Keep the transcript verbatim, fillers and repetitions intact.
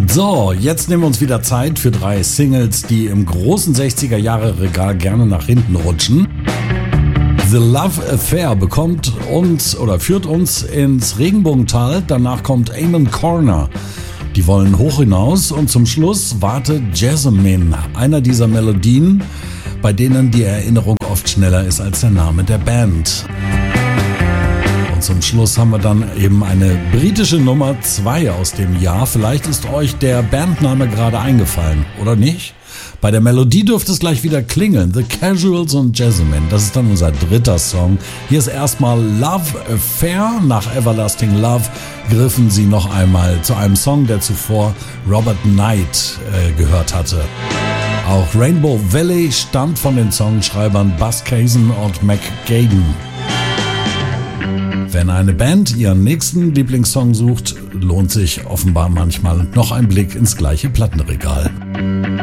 So, jetzt nehmen wir uns wieder Zeit für drei Singles, die im großen sechziger-Jahre-Regal gerne nach hinten rutschen. The Love Affair bekommt uns oder führt uns ins Regenbogental. Danach kommt Amon Corner. Die wollen hoch hinaus und zum Schluss wartet Jasmine, einer dieser Melodien, bei denen die Erinnerung oft schneller ist als der Name der Band. Und zum Schluss haben wir dann eben eine britische Nummer zwei aus dem Jahr. Vielleicht ist euch der Bandname gerade eingefallen, oder nicht? Bei der Melodie dürfte es gleich wieder klingeln. The Casuals und Jasmine, das ist dann unser dritter Song. Hier ist erstmal Love Affair. Nach Everlasting Love griffen sie noch einmal zu einem Song, der zuvor Robert Knight äh, gehört hatte. Auch Rainbow Valley stammt von den Songschreibern Buzz Cason und Mac Gaden. Wenn eine Band ihren nächsten Lieblingssong sucht, lohnt sich offenbar manchmal noch ein Blick ins gleiche Plattenregal.